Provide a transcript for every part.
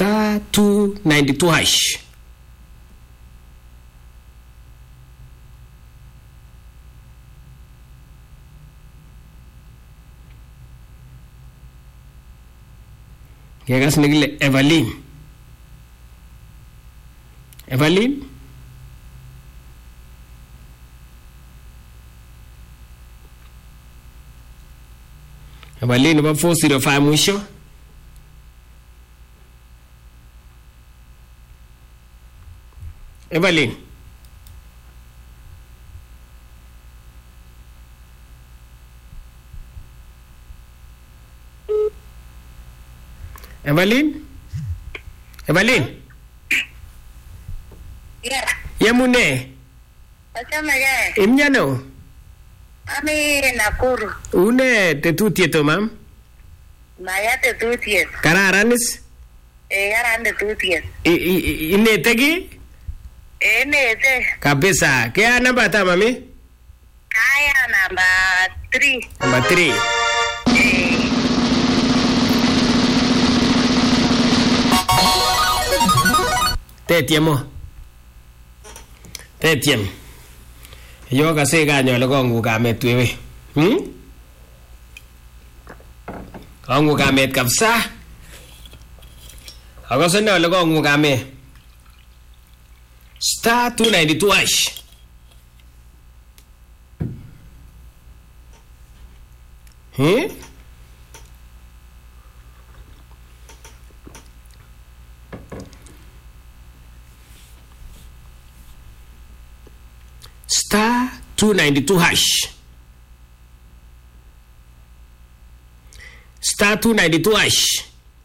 star 292 hash. Kekas nekile Evelyn. Evelyn? Evelyn number 405 mwisho. Evelyn. Evelyn? Evelyn? Yeah. Yamune? Achame ge. Imnyano? Ami Nakuru. Une tetutieto mam? Maya tetutiet. Kararanis? Karan tetutiet. Inetegi? Inete. Kabisa. Kaya namba ta mami? Kaya number 3. Number 3. Tetiem. Tetiem. Yo kasi kanyo le kongu kamet wewe. Kongu kamet kabisa. Ako sendo le kongu kamet. Star 292 hash. Star 292 hash. Star 292 hash.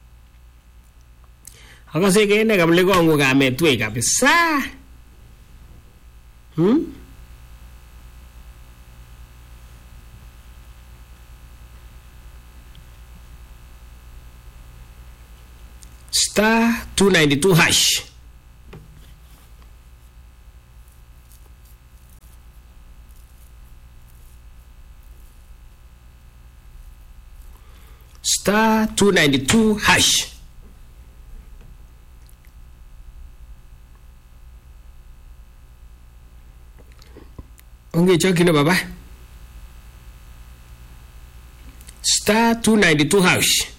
Ako sige na kamli ko ang gamit we kabisa. Star 292 hash. Star 292 hash. Onge chokino baba. Star 292 hash.